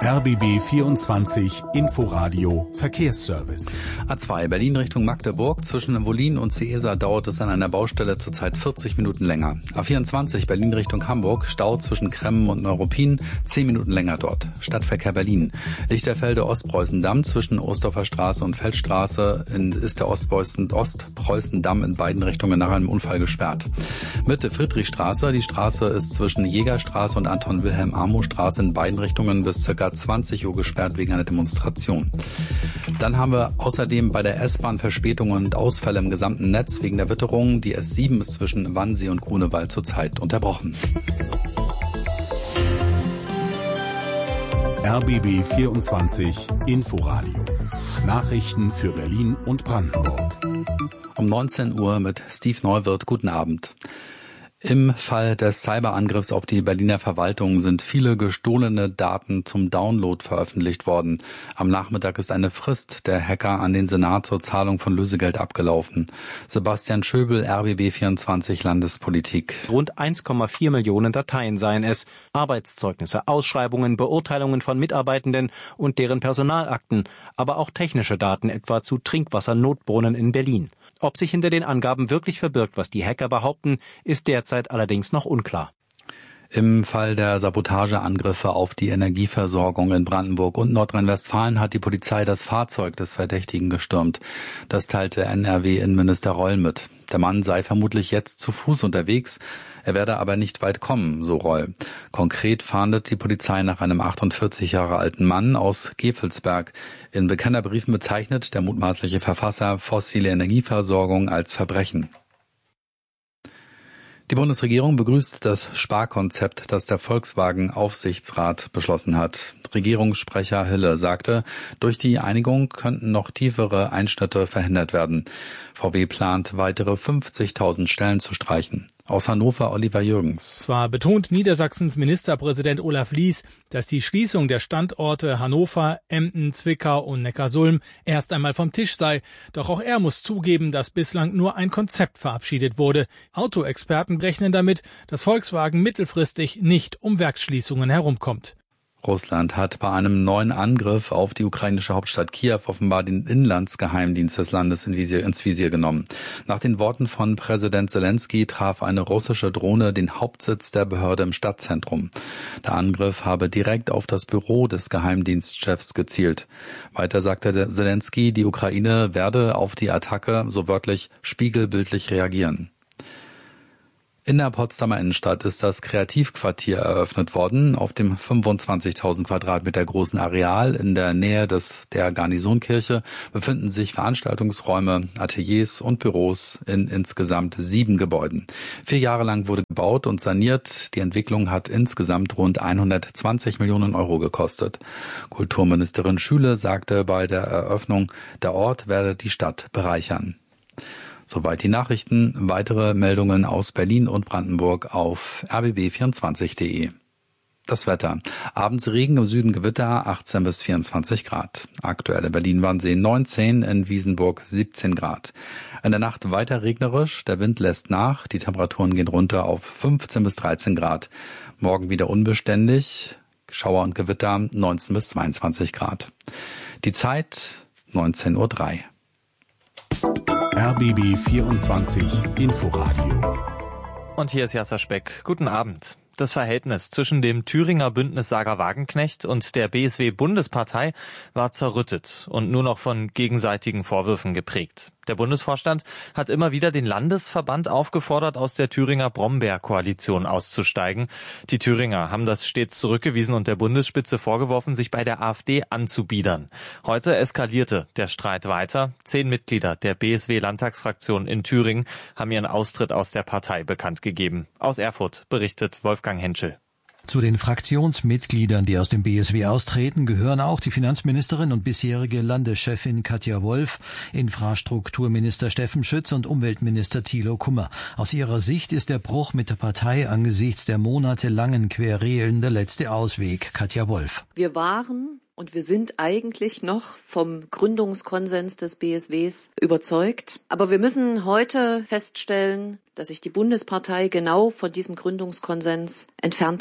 RBB 24 Inforadio Verkehrsservice. A2 Berlin Richtung Magdeburg. Zwischen Wollin und Ciesa dauert es an einer Baustelle zurzeit 40 Minuten länger. A24 Berlin Richtung Hamburg. Stau zwischen Kremmen und Neuruppin. 10 Minuten länger dort. Stadtverkehr Berlin. Lichterfelde Ostpreußendamm. Zwischen Osterhofer Straße und Feldstraße ist der Ostpreußendamm in beiden Richtungen nach einem Unfall gesperrt. Mitte Friedrichstraße. Die Straße ist zwischen Jägerstraße und Anton-Wilhelm-Amo-Straße in beiden Richtungen bis ca. 20 Uhr gesperrt wegen einer Demonstration. Dann haben wir außerdem bei der S-Bahn Verspätungen und Ausfälle im gesamten Netz wegen der Witterung. Die S7 ist zwischen Wannsee und Grunewald zurzeit unterbrochen. RBB 24 Inforadio. Nachrichten für Berlin und Brandenburg. Um 19 Uhr mit Steve Neuwirth. Guten Abend. Im Fall des Cyberangriffs auf die Berliner Verwaltung sind viele gestohlene Daten zum Download veröffentlicht worden. Am Nachmittag ist eine Frist der Hacker an den Senat zur Zahlung von Lösegeld abgelaufen. Sebastian Schöbel, RBB 24 Landespolitik. Rund 1,4 Millionen Dateien seien es. Arbeitszeugnisse, Ausschreibungen, Beurteilungen von Mitarbeitenden und deren Personalakten, aber auch technische Daten etwa zu Trinkwassernotbrunnen in Berlin. Ob sich hinter den Angaben wirklich verbirgt, was die Hacker behaupten, ist derzeit allerdings noch unklar. Im Fall der Sabotageangriffe auf die Energieversorgung in Brandenburg und Nordrhein-Westfalen hat die Polizei das Fahrzeug des Verdächtigen gestürmt. Das teilte NRW-Innenminister Reul mit. Der Mann sei vermutlich jetzt zu Fuß unterwegs, er werde aber nicht weit kommen, so Reul. Konkret fahndet die Polizei nach einem 48 Jahre alten Mann aus Gevelsberg. In Bekennerbriefen bezeichnet der mutmaßliche Verfasser fossile Energieversorgung als Verbrechen. Die Bundesregierung begrüßt das Sparkonzept, das der Volkswagen-Aufsichtsrat beschlossen hat. Regierungssprecher Hille sagte, durch die Einigung könnten noch tiefere Einschnitte verhindert werden. VW plant, weitere 50.000 Stellen zu streichen. Aus Hannover Oliver Jürgens. Zwar betont Niedersachsens Ministerpräsident Olaf Lies, dass die Schließung der Standorte Hannover, Emden, Zwickau und Neckarsulm erst einmal vom Tisch sei. Doch auch er muss zugeben, dass bislang nur ein Konzept verabschiedet wurde. Autoexperten rechnen damit, dass Volkswagen mittelfristig nicht um Werksschließungen herumkommt. Russland hat bei einem neuen Angriff auf die ukrainische Hauptstadt Kiew offenbar den Inlandsgeheimdienst des Landes ins Visier genommen. Nach den Worten von Präsident Zelensky traf eine russische Drohne den Hauptsitz der Behörde im Stadtzentrum. Der Angriff habe direkt auf das Büro des Geheimdienstchefs gezielt. Weiter sagte Zelensky, die Ukraine werde auf die Attacke, so wörtlich, spiegelbildlich reagieren. In der Potsdamer Innenstadt ist das Kreativquartier eröffnet worden. Auf dem 25.000 Quadratmeter großen Areal in der Nähe der Garnisonkirche befinden sich Veranstaltungsräume, Ateliers und Büros in insgesamt 7 Gebäuden. 4 Jahre lang wurde gebaut und saniert. Die Entwicklung hat insgesamt rund 120 Millionen Euro gekostet. Kulturministerin Schüle sagte bei der Eröffnung, der Ort werde die Stadt bereichern. Soweit die Nachrichten. Weitere Meldungen aus Berlin und Brandenburg auf rbb24.de. Das Wetter. Abends Regen, im Süden Gewitter, 18 bis 24 Grad. Aktuell in Berlin-Wannsee 19, in Wiesenburg 17 Grad. In der Nacht weiter regnerisch, der Wind lässt nach, die Temperaturen gehen runter auf 15 bis 13 Grad. Morgen wieder unbeständig, Schauer und Gewitter 19 bis 22 Grad. Die Zeit 19:03 Uhr. RBB 24 Inforadio. Und hier ist Jasser Speck. Guten Abend. Das Verhältnis zwischen dem Thüringer Bündnis Sarah Wagenknecht und der BSW-Bundespartei war zerrüttet und nur noch von gegenseitigen Vorwürfen geprägt. Der Bundesvorstand hat immer wieder den Landesverband aufgefordert, aus der Thüringer Brombeer-Koalition auszusteigen. Die Thüringer haben das stets zurückgewiesen und der Bundesspitze vorgeworfen, sich bei der AfD anzubiedern. Heute eskalierte der Streit weiter. 10 Mitglieder der BSW-Landtagsfraktion in Thüringen haben ihren Austritt aus der Partei bekannt gegeben. Aus Erfurt berichtet Wolfgang Henschel. Zu den Fraktionsmitgliedern, die aus dem BSW austreten, gehören auch die Finanzministerin und bisherige Landeschefin Katja Wolf, Infrastrukturminister Steffen Schütz und Umweltminister Thilo Kummer. Aus ihrer Sicht ist der Bruch mit der Partei angesichts der monatelangen Querelen der letzte Ausweg. Katja Wolf. Wir waren und wir sind eigentlich noch vom Gründungskonsens des BSWs überzeugt. Aber wir müssen heute feststellen, dass sich die Bundespartei genau von diesem Gründungskonsens entfernt hat.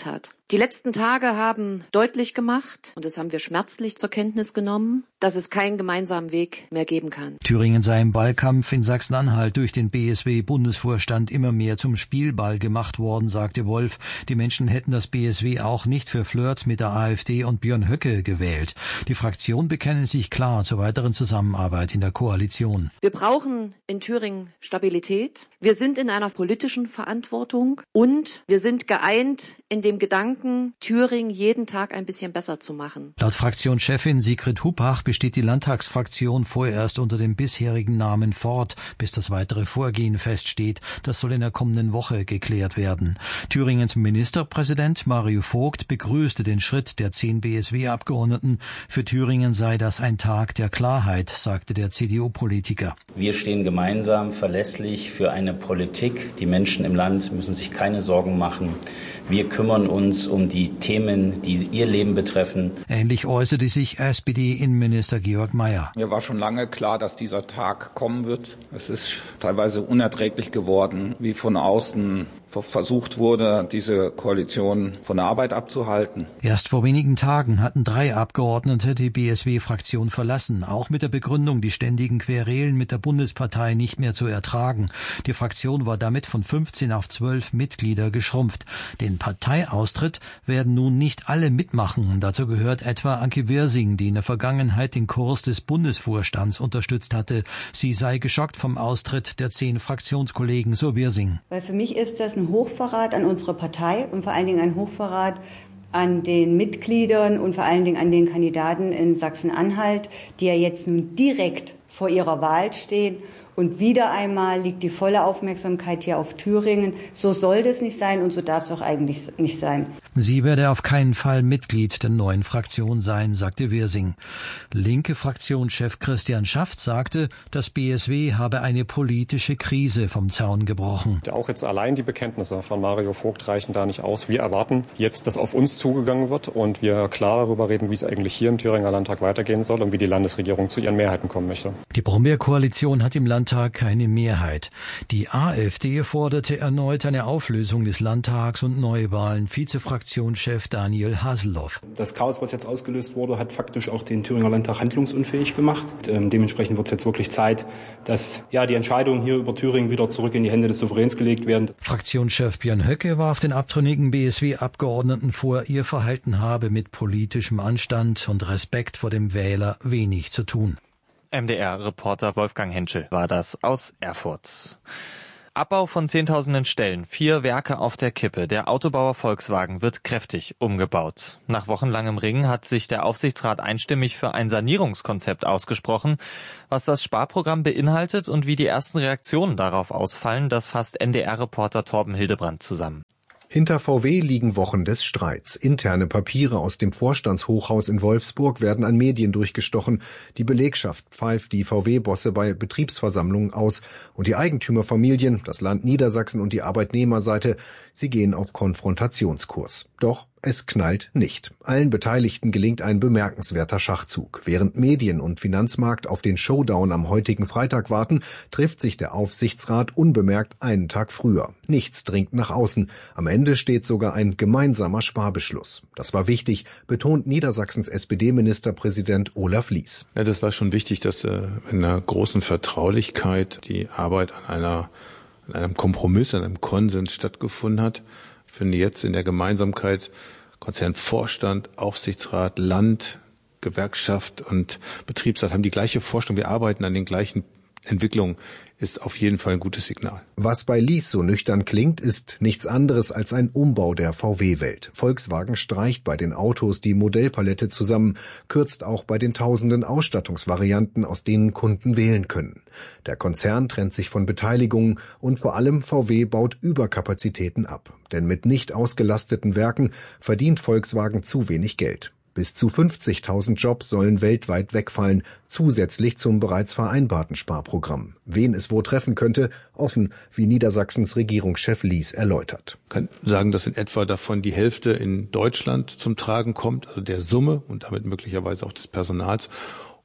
Die letzten Tage haben deutlich gemacht, und das haben wir schmerzlich zur Kenntnis genommen, dass es keinen gemeinsamen Weg mehr geben kann. Thüringen sei im Wahlkampf in Sachsen-Anhalt durch den BSW-Bundesvorstand immer mehr zum Spielball gemacht worden, sagte Wolf. Die Menschen hätten das BSW auch nicht für Flirts mit der AfD und Björn Höcke gewählt. Die Fraktion bekenne sich klar zur weiteren Zusammenarbeit in der Koalition. Wir brauchen in Thüringen Stabilität. Wir sind in einer politischen Verantwortung und wir sind geeint in dem Gedanken, Thüringen jeden Tag ein bisschen besser zu machen. Laut Fraktionschefin Sigrid Hupach besteht die Landtagsfraktion vorerst unter dem bisherigen Namen fort, bis das weitere Vorgehen feststeht. Das soll in der kommenden Woche geklärt werden. Thüringens Ministerpräsident Mario Vogt begrüßte den Schritt der 10 BSW-Abgeordneten. Für Thüringen sei das ein Tag der Klarheit, sagte der CDU-Politiker. Wir stehen gemeinsam verlässlich für eine Politik. Die Menschen im Land müssen sich keine Sorgen machen. Wir kümmern uns um die Themen, die ihr Leben betreffen. Ähnlich äußerte sich SPD-Innenminister Georg Mayer. Mir war schon lange klar, dass dieser Tag kommen wird. Es ist teilweise unerträglich geworden, wie von außen versucht wurde, diese Koalition von der Arbeit abzuhalten. Erst vor wenigen Tagen hatten 3 Abgeordnete die BSW-Fraktion verlassen, auch mit der Begründung, die ständigen Querelen mit der Bundespartei nicht mehr zu ertragen. Die Fraktion war damit von 15 auf 12 Mitglieder geschrumpft. Den Parteiaustritt werden nun nicht alle mitmachen. Dazu gehört etwa Anke Wirsing, die in der Vergangenheit den Kurs des Bundesvorstands unterstützt hatte. Sie sei geschockt vom Austritt der 10 Fraktionskollegen, so Wirsing. Weil für mich ist das ein Hochverrat an unsere Partei und vor allen Dingen ein Hochverrat an den Mitgliedern und vor allen Dingen an den Kandidaten in Sachsen-Anhalt, die ja jetzt nun direkt vor ihrer Wahl stehen. Und wieder einmal liegt die volle Aufmerksamkeit hier auf Thüringen. So soll das nicht sein und so darf es auch eigentlich nicht sein. Sie werde auf keinen Fall Mitglied der neuen Fraktion sein, sagte Wirsing. Linke Fraktionschef Christian Schaft sagte, das BSW habe eine politische Krise vom Zaun gebrochen. Auch jetzt allein die Bekenntnisse von Mario Vogt reichen da nicht aus. Wir erwarten jetzt, dass auf uns zugegangen wird und wir klar darüber reden, wie es eigentlich hier im Thüringer Landtag weitergehen soll und wie die Landesregierung zu ihren Mehrheiten kommen möchte. Die Brombeer-Koalition hat im Landtag keine Mehrheit. Die AfD forderte erneut eine Auflösung des Landtags und Neuwahlen. Vizefraktionschef Daniel Haseloff. Das Chaos, was jetzt ausgelöst wurde, hat faktisch auch den Thüringer Landtag handlungsunfähig gemacht. Dementsprechend wird es jetzt wirklich Zeit, dass die Entscheidungen hier über Thüringen wieder zurück in die Hände des Souveräns gelegt werden. Fraktionschef Björn Höcke warf den abtrünnigen BSW-Abgeordneten vor, ihr Verhalten habe mit politischem Anstand und Respekt vor dem Wähler wenig zu tun. MDR-Reporter Wolfgang Henschel war das aus Erfurt. Abbau von Zehntausenden Stellen, 4 Werke auf der Kippe. Der Autobauer Volkswagen wird kräftig umgebaut. Nach wochenlangem Ringen hat sich der Aufsichtsrat einstimmig für ein Sanierungskonzept ausgesprochen. Was das Sparprogramm beinhaltet und wie die ersten Reaktionen darauf ausfallen, das fasst NDR-Reporter Torben Hildebrand zusammen. Hinter VW liegen Wochen des Streits. Interne Papiere aus dem Vorstandshochhaus in Wolfsburg werden an Medien durchgestochen. Die Belegschaft pfeift die VW-Bosse bei Betriebsversammlungen aus. Und die Eigentümerfamilien, das Land Niedersachsen und die Arbeitnehmerseite, sie gehen auf Konfrontationskurs. Doch es knallt nicht. Allen Beteiligten gelingt ein bemerkenswerter Schachzug. Während Medien und Finanzmarkt auf den Showdown am heutigen Freitag warten, trifft sich der Aufsichtsrat unbemerkt einen Tag früher. Nichts dringt nach außen. Am Ende steht sogar ein gemeinsamer Sparbeschluss. Das war wichtig, betont Niedersachsens SPD-Ministerpräsident Olaf Lies. Ja, das war schon wichtig, dass in einer großen Vertraulichkeit die Arbeit an einem Kompromiss, an einem Konsens stattgefunden hat. Ich finde jetzt in der Gemeinsamkeit Konzernvorstand, Aufsichtsrat, Land, Gewerkschaft und Betriebsrat haben die gleiche Vorstellung. Wir arbeiten an den gleichen Entwicklungen, ist auf jeden Fall ein gutes Signal. Was bei Lies so nüchtern klingt, ist nichts anderes als ein Umbau der VW-Welt. Volkswagen streicht bei den Autos die Modellpalette zusammen, kürzt auch bei den tausenden Ausstattungsvarianten, aus denen Kunden wählen können. Der Konzern trennt sich von Beteiligungen und vor allem VW baut Überkapazitäten ab. Denn mit nicht ausgelasteten Werken verdient Volkswagen zu wenig Geld. Bis zu 50.000 Jobs sollen weltweit wegfallen, zusätzlich zum bereits vereinbarten Sparprogramm. Wen es wo treffen könnte, offen, wie Niedersachsens Regierungschef Lies erläutert. Ich kann sagen, dass in etwa davon die Hälfte in Deutschland zum Tragen kommt, also der Summe und damit möglicherweise auch des Personals.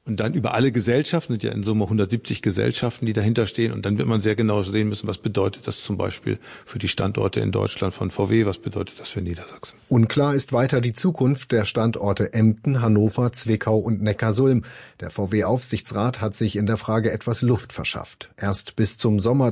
Und dann über alle Gesellschaften, sind ja in Summe 170 Gesellschaften, die dahinter stehen. Und dann wird man sehr genau sehen müssen, was bedeutet das zum Beispiel für die Standorte in Deutschland von VW, was bedeutet das für Niedersachsen. Unklar ist weiter die Zukunft der Standorte Emden, Hannover, Zwickau und Neckarsulm. Der VW-Aufsichtsrat hat sich in der Frage etwas Luft verschafft. Erst bis zum Sommer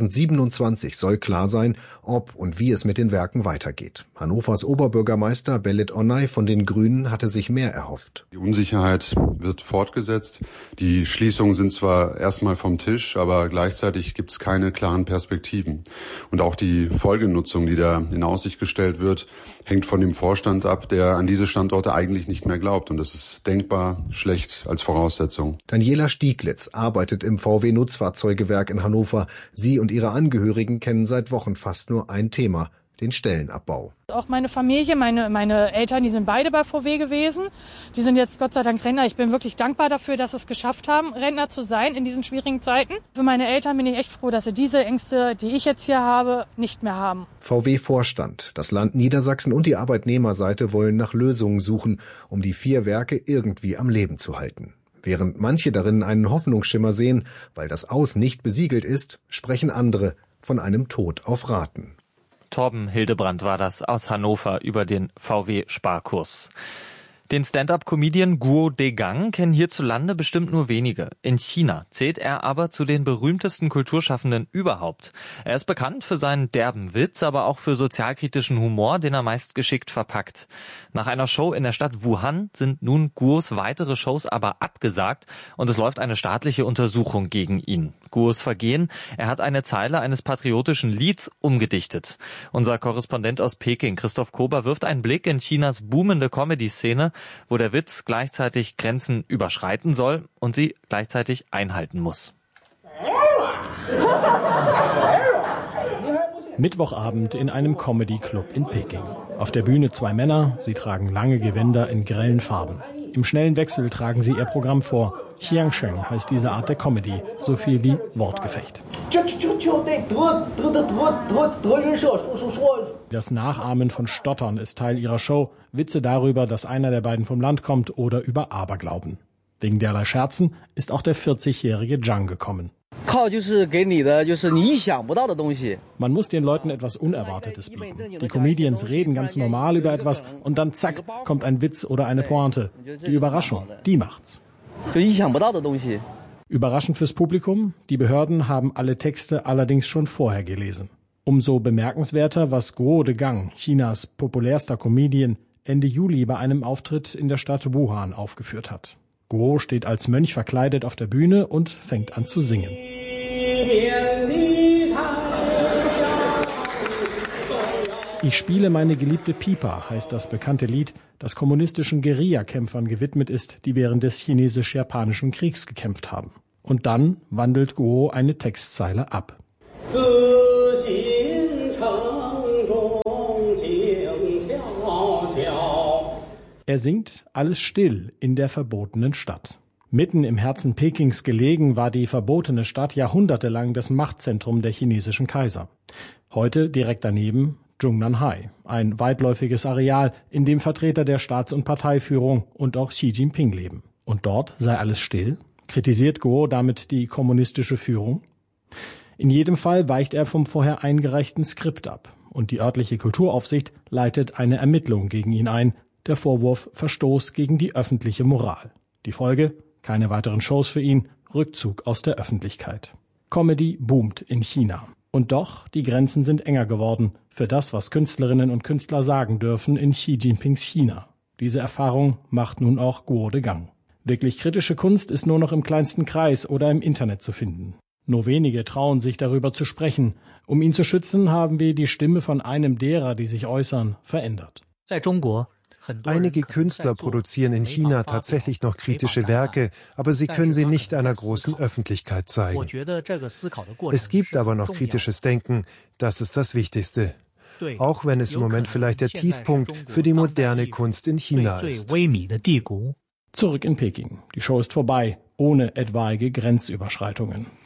2027 soll klar sein, ob und wie es mit den Werken weitergeht. Hannovers Oberbürgermeister Belit Onay von den Grünen hatte sich mehr erhofft. Die Unsicherheit wird fortgesetzt. Die Schließungen sind zwar erstmal vom Tisch, aber gleichzeitig gibt es keine klaren Perspektiven. Und auch die Folgenutzung, die da in Aussicht gestellt wird, hängt von dem Vorstand ab, der an diese Standorte eigentlich nicht mehr glaubt. Und das ist denkbar schlecht als Voraussetzung. Daniela Stieglitz arbeitet im VW-Nutzfahrzeugewerk in Hannover. Sie und ihre Angehörigen kennen seit Wochen fast nur ein Thema: den Stellenabbau. Auch meine Familie, meine Eltern, die sind beide bei VW gewesen. Die sind jetzt Gott sei Dank Rentner. Ich bin wirklich dankbar dafür, dass sie es geschafft haben, Rentner zu sein in diesen schwierigen Zeiten. Für meine Eltern bin ich echt froh, dass sie diese Ängste, die ich jetzt hier habe, nicht mehr haben. VW-Vorstand, das Land Niedersachsen und die Arbeitnehmerseite wollen nach Lösungen suchen, um die 4 Werke irgendwie am Leben zu halten. Während manche darin einen Hoffnungsschimmer sehen, weil das Aus nicht besiegelt ist, sprechen andere von einem Tod auf Raten. Torben Hildebrand war das aus Hannover über den VW-Sparkurs. Den Stand-up-Comedian Guo Degang kennen hierzulande bestimmt nur wenige. In China zählt er aber zu den berühmtesten Kulturschaffenden überhaupt. Er ist bekannt für seinen derben Witz, aber auch für sozialkritischen Humor, den er meist geschickt verpackt. Nach einer Show in der Stadt Wuhan sind nun Guos weitere Shows aber abgesagt und es läuft eine staatliche Untersuchung gegen ihn. Guos Vergehen: er hat eine Zeile eines patriotischen Lieds umgedichtet. Unser Korrespondent aus Peking, Christoph Kober, wirft einen Blick in Chinas boomende Comedy-Szene, wo der Witz gleichzeitig Grenzen überschreiten soll und sie gleichzeitig einhalten muss. Mittwochabend in einem Comedy-Club in Peking. Auf der Bühne 2 Männer, sie tragen lange Gewänder in grellen Farben. Im schnellen Wechsel tragen sie ihr Programm vor. Xiangsheng heißt diese Art der Comedy, so viel wie Wortgefecht. Das Nachahmen von Stottern ist Teil ihrer Show, Witze darüber, dass einer der beiden vom Land kommt, oder über Aberglauben. Wegen derlei Scherzen ist auch der 40-jährige Zhang gekommen. Man muss den Leuten etwas Unerwartetes bieten. Die Comedians reden ganz normal über etwas und dann zack, kommt ein Witz oder eine Pointe. Die Überraschung, die macht's. Überraschend fürs Publikum, die Behörden haben alle Texte allerdings schon vorher gelesen. Umso bemerkenswerter, was Guo Degang, Chinas populärster Comedian, Ende Juli bei einem Auftritt in der Stadt Wuhan aufgeführt hat. Guo steht als Mönch verkleidet auf der Bühne und fängt an zu singen. Ich spiele meine geliebte Pipa, heißt das bekannte Lied, das kommunistischen Guerillakämpfern gewidmet ist, die während des chinesisch-japanischen Kriegs gekämpft haben. Und dann wandelt Guo eine Textzeile ab. Er singt Alles still in der verbotenen Stadt. Mitten im Herzen Pekings gelegen war die verbotene Stadt jahrhundertelang das Machtzentrum der chinesischen Kaiser. Heute direkt daneben Zhongnanhai, ein weitläufiges Areal, in dem Vertreter der Staats- und Parteiführung und auch Xi Jinping leben. Und dort sei alles still? Kritisiert Guo damit die kommunistische Führung? In jedem Fall weicht er vom vorher eingereichten Skript ab. Und die örtliche Kulturaufsicht leitet eine Ermittlung gegen ihn ein. Der Vorwurf: Verstoß gegen die öffentliche Moral. Die Folge: keine weiteren Shows für ihn, Rückzug aus der Öffentlichkeit. Comedy boomt in China. Und doch, die Grenzen sind enger geworden für das, was Künstlerinnen und Künstler sagen dürfen in Xi Jinpings China. Diese Erfahrung macht nun auch Guo Degang. Wirklich kritische Kunst ist nur noch im kleinsten Kreis oder im Internet zu finden. Nur wenige trauen sich darüber zu sprechen. Um ihn zu schützen, haben wir die Stimme von einem derer, die sich äußern, verändert. Einige Künstler produzieren in China tatsächlich noch kritische Werke, aber sie können sie nicht einer großen Öffentlichkeit zeigen. Es gibt aber noch kritisches Denken, das ist das Wichtigste. Auch wenn es im Moment vielleicht der Tiefpunkt für die moderne Kunst in China ist. Zurück in Peking. Die Show ist vorbei, ohne etwaige Grenzüberschreitungen.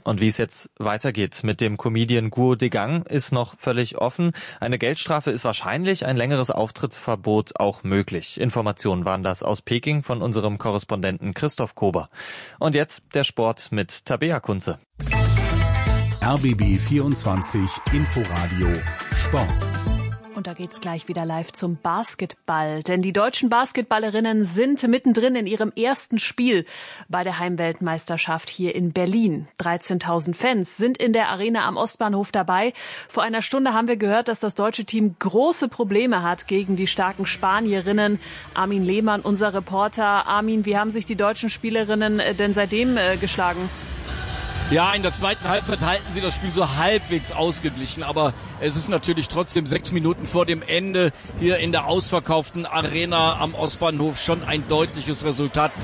Und wie es jetzt weitergeht mit dem Comedian Guo Degang ist noch völlig offen. Eine Geldstrafe ist wahrscheinlich, ein längeres Auftrittsverbot auch möglich. Informationen waren das aus Peking von unserem Korrespondenten Christoph Kober. Und jetzt der Sport mit Tabea Kunze. RBB 24 Inforadio Sport. Und da geht's gleich wieder live zum Basketball. Denn die deutschen Basketballerinnen sind mittendrin in ihrem ersten Spiel bei der Heimweltmeisterschaft hier in Berlin. 13.000 Fans sind in der Arena am Ostbahnhof dabei. Vor einer Stunde haben wir gehört, dass das deutsche Team große Probleme hat gegen die starken Spanierinnen. Armin Lehmann, unser Reporter. Armin, wie haben sich die deutschen Spielerinnen denn seitdem geschlagen? Ja, in der zweiten Halbzeit halten sie das Spiel so halbwegs ausgeglichen, aber es ist natürlich trotzdem 6 Minuten vor dem Ende hier in der ausverkauften Arena am Ostbahnhof schon ein deutliches Resultat.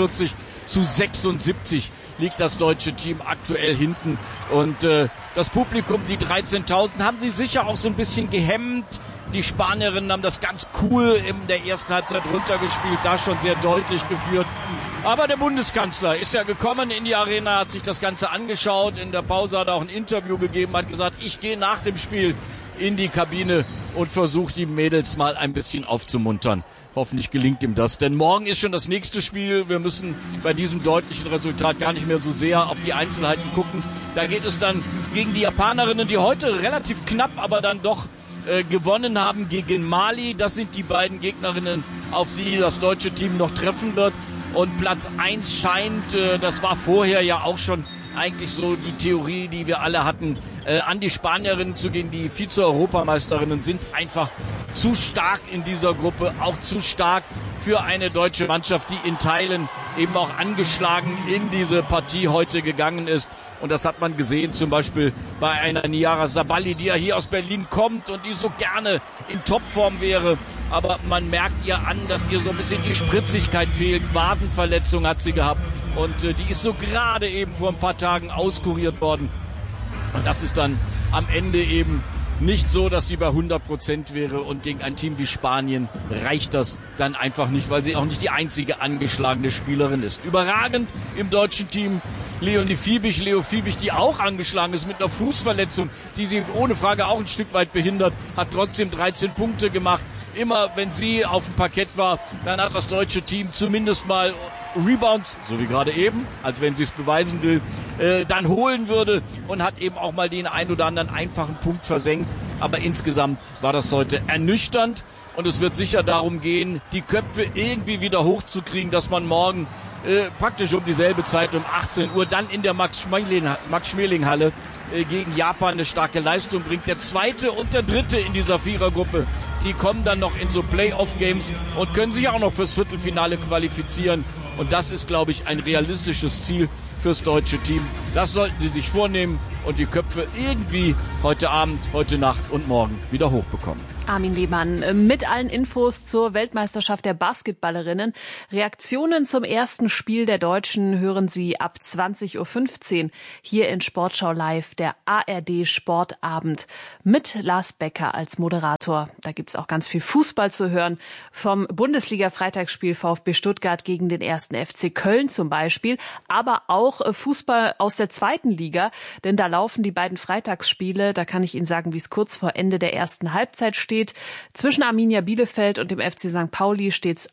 45-76 liegt das deutsche Team aktuell hinten und das Publikum, die 13.000, haben sie sicher auch so ein bisschen gehemmt. Die Spanierinnen haben das ganz cool in der ersten Halbzeit runtergespielt, da schon sehr deutlich geführt. Aber der Bundeskanzler ist ja gekommen in die Arena, hat sich das Ganze angeschaut. In der Pause hat er auch ein Interview gegeben, hat gesagt, ich gehe nach dem Spiel in die Kabine und versuche die Mädels mal ein bisschen aufzumuntern. Hoffentlich gelingt ihm das, denn morgen ist schon das nächste Spiel. Wir müssen bei diesem deutlichen Resultat gar nicht mehr so sehr auf die Einzelheiten gucken. Da geht es dann gegen die Japanerinnen, die heute relativ knapp, aber dann doch gewonnen haben gegen Mali. Das sind die beiden Gegnerinnen, auf die das deutsche Team noch treffen wird. Und Platz 1 scheint, das war vorher ja auch schon eigentlich so die Theorie, die wir alle hatten, an die Spanierinnen zu gehen. Die Vize-Europameisterinnen sind einfach zu stark in dieser Gruppe, auch zu stark für eine deutsche Mannschaft, die in Teilen eben auch angeschlagen in diese Partie heute gegangen ist. Und das hat man gesehen, zum Beispiel bei einer Niara Sabali, die ja hier aus Berlin kommt und die so gerne in Topform wäre. Aber man merkt ihr an, dass ihr so ein bisschen die Spritzigkeit fehlt. Wadenverletzung hat sie gehabt und die ist so gerade eben vor ein paar Tagen auskuriert worden. Und das ist dann am Ende eben nicht so, dass sie bei 100% wäre und gegen ein Team wie Spanien reicht das dann einfach nicht, weil sie auch nicht die einzige angeschlagene Spielerin ist. Überragend im deutschen Team Leo Fiebig, die auch angeschlagen ist mit einer Fußverletzung, die sie ohne Frage auch ein Stück weit behindert, hat trotzdem 13 Punkte gemacht. Immer wenn sie auf dem Parkett war, dann hat das deutsche Team zumindest mal Rebounds, so wie gerade eben, als wenn sie es beweisen will, dann holen würde und hat eben auch mal den ein oder anderen einfachen Punkt versenkt. Aber insgesamt war das heute ernüchternd und es wird sicher darum gehen, die Köpfe irgendwie wieder hochzukriegen, dass man morgen praktisch um dieselbe Zeit, um 18 Uhr, dann in der Max-Schmeling-Halle gegen Japan eine starke Leistung bringt. Der zweite und der dritte in dieser Vierergruppe, die kommen dann noch in so Playoff-Games und können sich auch noch fürs Viertelfinale qualifizieren. Und das ist, glaube ich, ein realistisches Ziel fürs deutsche Team. Das sollten sie sich vornehmen und die Köpfe irgendwie heute Abend, heute Nacht und morgen wieder hochbekommen. Armin Lehmann mit allen Infos zur Weltmeisterschaft der Basketballerinnen. Reaktionen zum ersten Spiel der Deutschen hören Sie ab 20.15 Uhr hier in Sportschau Live, der ARD Sportabend mit Lars Becker als Moderator. Da gibt's auch ganz viel Fußball zu hören, vom Bundesliga-Freitagsspiel VfB Stuttgart gegen den 1. FC Köln zum Beispiel, aber auch Fußball aus der zweiten Liga, denn da laufen die beiden Freitagsspiele. Da kann ich Ihnen sagen, wie es kurz vor Ende der ersten Halbzeit steht. Zwischen Arminia Bielefeld und dem FC St. Pauli steht's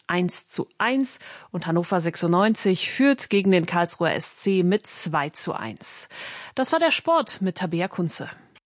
1:1 und Hannover 96 führt gegen den Karlsruher SC mit 2:1. Das war der Sport mit Tabea Kunze.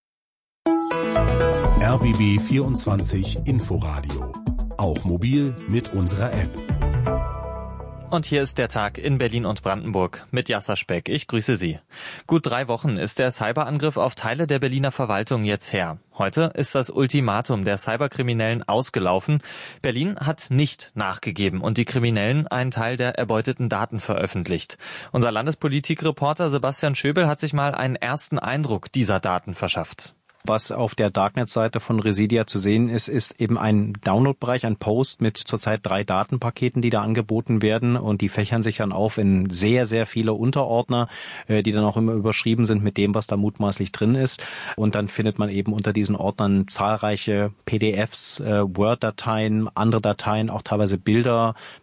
RBB 24 Inforadio. Auch mobil mit unserer App. Und hier ist der Tag in Berlin und Brandenburg mit Jasser Speck. Ich grüße Sie. Gut 3 Wochen ist der Cyberangriff auf Teile der Berliner Verwaltung jetzt her. Heute ist das Ultimatum der Cyberkriminellen ausgelaufen. Berlin hat nicht nachgegeben und die Kriminellen einen Teil der erbeuteten Daten veröffentlicht. Unser Landespolitikreporter Sebastian Schöbel hat sich mal einen ersten Eindruck dieser Daten verschafft. Was auf der Darknet-Seite von Residia zu sehen ist, ist eben ein Download-Bereich, ein Post mit zurzeit 3 Datenpaketen, die da angeboten werden, und die fächern sich dann auf in sehr, sehr viele Unterordner, die dann auch immer überschrieben sind mit dem, was da mutmaßlich drin ist. Und dann findet man eben unter diesen Ordnern zahlreiche PDFs, Word-Dateien, andere Dateien, auch teilweise Bilder,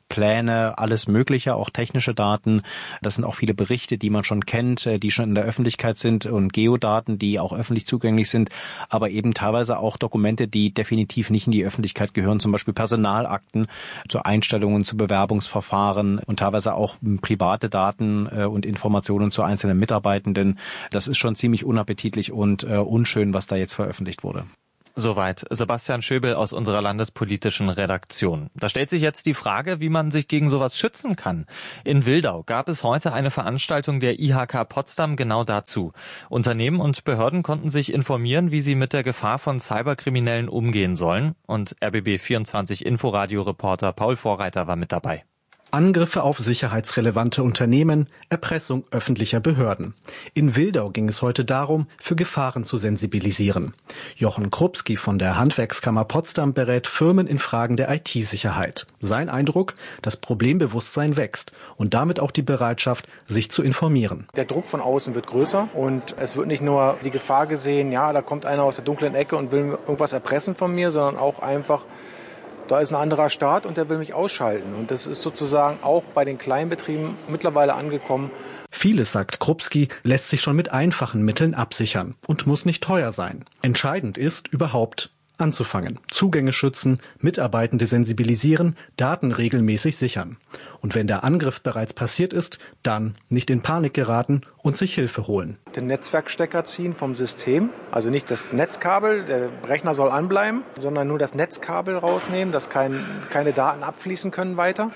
Pläne, alles Mögliche, auch technische Daten. Das sind auch viele Berichte, die man schon kennt, die schon in der Öffentlichkeit sind und Geodaten, die auch öffentlich zugänglich sind, aber eben teilweise auch Dokumente, die definitiv nicht in die Öffentlichkeit gehören, zum Beispiel Personalakten zu Einstellungen, zu Bewerbungsverfahren und teilweise auch private Daten und Informationen zu einzelnen Mitarbeitenden. Das ist schon ziemlich unappetitlich und unschön, was da jetzt veröffentlicht wurde. Soweit Sebastian Schöbel aus unserer landespolitischen Redaktion. Da stellt sich jetzt die Frage, wie man sich gegen sowas schützen kann. In Wildau gab es heute eine Veranstaltung der IHK Potsdam genau dazu. Unternehmen und Behörden konnten sich informieren, wie sie mit der Gefahr von Cyberkriminellen umgehen sollen. Und RBB24 Inforadio-Reporter Paul Vorreiter war mit dabei. Angriffe auf sicherheitsrelevante Unternehmen, Erpressung öffentlicher Behörden. In Wildau ging es heute darum, für Gefahren zu sensibilisieren. Jochen Krupski von der Handwerkskammer Potsdam berät Firmen in Fragen der IT-Sicherheit. Sein Eindruck, das Problembewusstsein wächst und damit auch die Bereitschaft, sich zu informieren. Der Druck von außen wird größer und es wird nicht nur die Gefahr gesehen, ja, da kommt einer aus der dunklen Ecke und will irgendwas erpressen von mir, sondern auch einfach, da ist ein anderer Staat und der will mich ausschalten. Und das ist sozusagen auch bei den Kleinbetrieben mittlerweile angekommen. Vieles, sagt Krupski, lässt sich schon mit einfachen Mitteln absichern und muss nicht teuer sein. Entscheidend ist, überhaupt anzufangen. Zugänge schützen, Mitarbeitende sensibilisieren, Daten regelmäßig sichern. Und wenn der Angriff bereits passiert ist, dann nicht in Panik geraten und sich Hilfe holen. Den Netzwerkstecker ziehen vom System, also nicht das Netzkabel, der Rechner soll anbleiben, sondern nur das Netzkabel rausnehmen, dass keine Daten abfließen können weiter.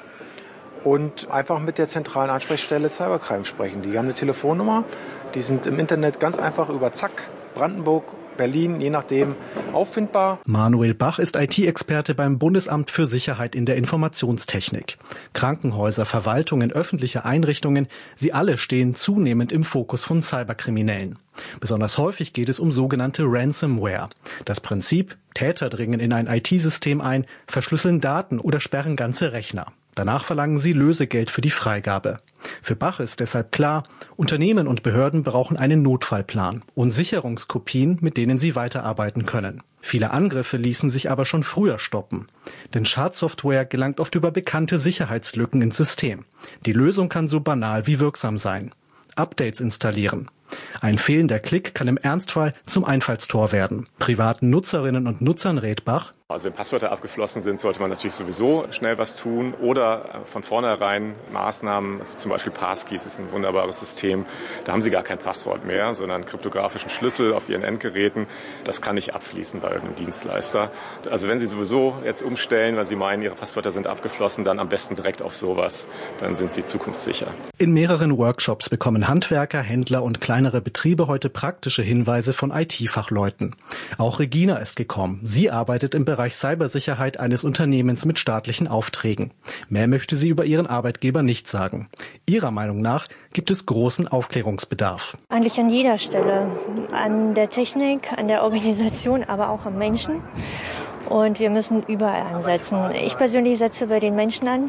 Und einfach mit der zentralen Ansprechstelle Cybercrime sprechen. Die haben eine Telefonnummer, die sind im Internet ganz einfach über Zack, Brandenburg, Berlin, je nachdem, auffindbar. Manuel Bach ist IT-Experte beim Bundesamt für Sicherheit in der Informationstechnik. Krankenhäuser, Verwaltungen, öffentliche Einrichtungen, sie alle stehen zunehmend im Fokus von Cyberkriminellen. Besonders häufig geht es um sogenannte Ransomware. Das Prinzip, Täter dringen in ein IT-System ein, verschlüsseln Daten oder sperren ganze Rechner. Danach verlangen sie Lösegeld für die Freigabe. Für Bach ist deshalb klar, Unternehmen und Behörden brauchen einen Notfallplan und Sicherungskopien, mit denen sie weiterarbeiten können. Viele Angriffe ließen sich aber schon früher stoppen. Denn Schadsoftware gelangt oft über bekannte Sicherheitslücken ins System. Die Lösung kann so banal wie wirksam sein. Updates installieren. Ein fehlender Klick kann im Ernstfall zum Einfallstor werden. Privaten Nutzerinnen und Nutzern rät Bach: Also wenn Passwörter abgeflossen sind, sollte man natürlich sowieso schnell was tun oder von vornherein Maßnahmen, also zum Beispiel Passkeys ist ein wunderbares System. Da haben Sie gar kein Passwort mehr, sondern einen kryptografischen Schlüssel auf Ihren Endgeräten. Das kann nicht abfließen bei irgendeinem Dienstleister. Also wenn Sie sowieso jetzt umstellen, weil Sie meinen, Ihre Passwörter sind abgeflossen, dann am besten direkt auf sowas. Dann sind Sie zukunftssicher. In mehreren Workshops bekommen Handwerker, Händler und kleinere Betriebe heute praktische Hinweise von IT-Fachleuten. Auch Regina ist gekommen. Sie arbeitet im Bereich Cybersicherheit eines Unternehmens mit staatlichen Aufträgen. Mehr möchte sie über ihren Arbeitgeber nicht sagen. Ihrer Meinung nach gibt es großen Aufklärungsbedarf. Eigentlich an jeder Stelle. An der Technik, an der Organisation, aber auch am Menschen. Und wir müssen überall ansetzen. Ich persönlich setze bei den Menschen an.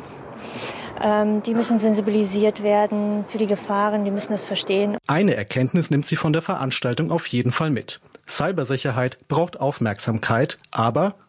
Die müssen sensibilisiert werden für die Gefahren, die müssen das verstehen. Eine Erkenntnis nimmt sie von der Veranstaltung auf jeden Fall mit. Cybersicherheit braucht Aufmerksamkeit, aber